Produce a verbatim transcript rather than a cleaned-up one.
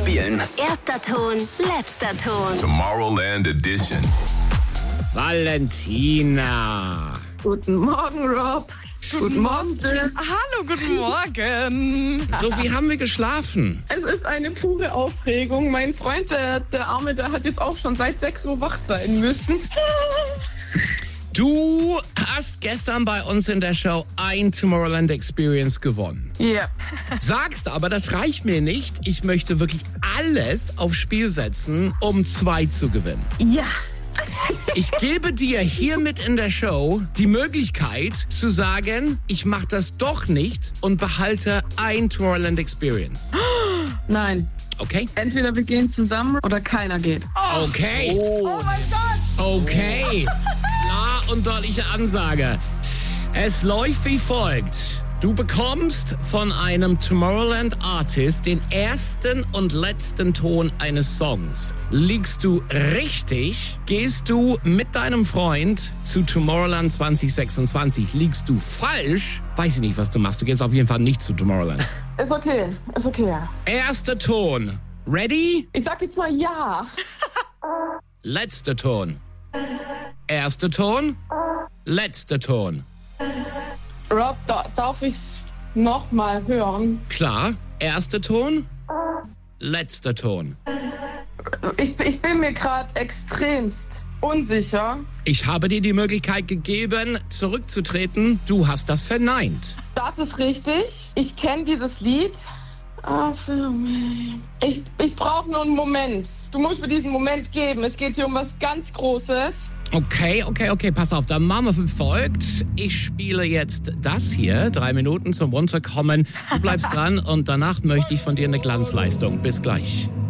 spielen. Erster Ton, letzter Ton. Tomorrowland Edition. Valentina. Guten Morgen, Rob. Guten Morgen, Jill. Hallo, guten Morgen. So, wie haben wir geschlafen? Es ist eine pure Aufregung. Mein Freund, der, der Arme, der hat jetzt auch schon seit sechs Uhr wach sein müssen. Du hast gestern bei uns in der Show ein Tomorrowland Experience gewonnen. Ja. Sagst aber, das reicht mir nicht. Ich möchte wirklich alles aufs Spiel setzen, um zwei zu gewinnen. Ja. Ich gebe dir hiermit in der Show die Möglichkeit zu sagen, ich mache das doch nicht und behalte ein Tomorrowland Experience. Nein. Okay? Entweder wir gehen zusammen oder keiner geht. Okay. Oh mein Gott. Okay. Klar und deutliche Ansage. Es läuft wie folgt. Du bekommst von einem Tomorrowland Artist den ersten und letzten Ton eines Songs. Liegst du richtig, gehst du mit deinem Freund zu Tomorrowland zwanzig sechsundzwanzig. Liegst du falsch, weiß ich nicht, was du machst. Du gehst auf jeden Fall nicht zu Tomorrowland. Ist okay, ist okay. Erster Ton. Ready? Ich sag jetzt mal ja. Letzter Ton. Erster Ton. Letzter Ton. Rob, da, darf ich noch mal hören? Klar. Erster Ton. Letzter Ton. Ich, ich bin mir gerade extremst unsicher. Ich habe dir die Möglichkeit gegeben, zurückzutreten. Du hast das verneint. Das ist richtig. Ich kenne dieses Lied. Ah, für mich. Ich, ich brauche nur einen Moment. Du musst mir diesen Moment geben. Es geht hier um was ganz Großes. Okay, okay, okay, pass auf, dann machen wir wie folgt. Ich spiele jetzt das hier, drei Minuten zum Runterkommen. Du bleibst dran und danach möchte ich von dir eine Glanzleistung. Bis gleich.